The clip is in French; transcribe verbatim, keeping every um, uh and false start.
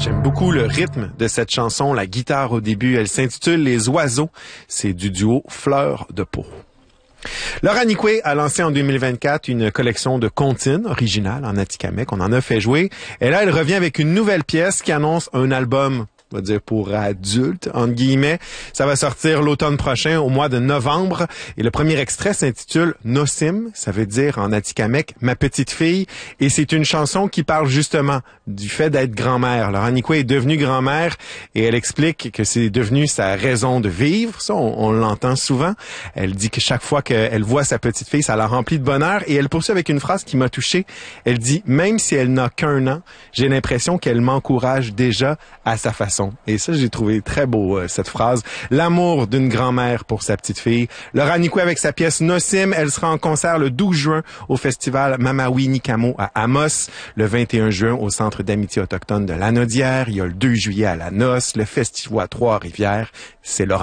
J'aime beaucoup le rythme de cette chanson, la guitare au début. Elle s'intitule Les Oiseaux. C'est du duo Fleur de Pau. Laura Nicoué a lancé en deux mille vingt-quatre une collection de comptines originales en Atikamekw. On en a fait jouer. Et là, elle revient avec une nouvelle pièce qui annonce un album, on va dire pour adultes, entre guillemets. Ça va sortir l'automne prochain, au mois de novembre. Et le premier extrait s'intitule Nosim. Ça veut dire en Atikamekw, ma petite fille. Et c'est une chanson qui parle justement du fait d'être grand-mère. Laura Nicoué est devenue grand-mère et elle explique que c'est devenu sa raison de vivre. Ça, on, on l'entend souvent. Elle dit que chaque fois qu'elle voit sa petite fille, ça la remplit de bonheur. Et elle poursuit avec une phrase qui m'a touché. Elle dit, même si elle n'a qu'un an, j'ai l'impression qu'elle m'encourage déjà à sa façon. Et ça, j'ai trouvé très beau, euh, cette phrase. L'amour d'une grand-mère pour sa petite fille. Laura Nicoué avec sa pièce Nosim. Elle sera en concert le douze juin au festival Mamawi Nikamo à Amos. Le vingt et un juin au Centre d'amitié autochtone de Lanaudière. Il y a le deux juillet à La Noce. Le festival à Trois-Rivières. C'est Laura